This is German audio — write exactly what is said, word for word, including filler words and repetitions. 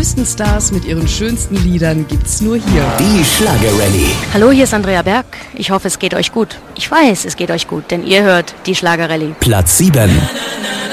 größten Stars mit ihren schönsten Liedern gibt's nur hier. Die Schlagerrallye. Hallo, hier ist Andrea Berg. Ich hoffe, es geht euch gut. Ich weiß, es geht euch gut, denn ihr hört die Schlagerrallye. Platz sieben.